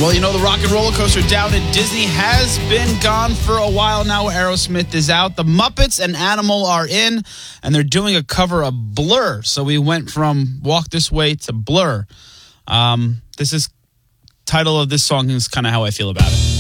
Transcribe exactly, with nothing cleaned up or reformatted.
Well, you know, the rock and roller coaster down at Disney has been gone for a while now. Aerosmith is out. The Muppets and Animal are in, and they're doing a cover of Blur. So we went from Walk This Way to Blur. Um, this is title of this song is kind of how I feel about it.